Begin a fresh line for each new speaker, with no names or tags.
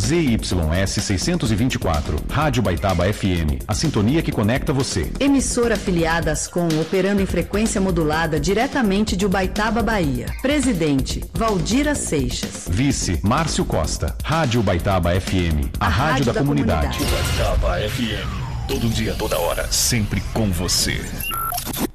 ZYS 624, Rádio Baitaba FM, a sintonia que conecta você.
Emissora afiliada Ascom, operando em frequência modulada diretamente de Ubaitaba, Bahia. Presidente, Valdira Seixas.
Vice, Márcio Costa. Rádio Baitaba FM, a rádio da comunidade.
Baitaba FM, todo dia, toda hora, sempre com você.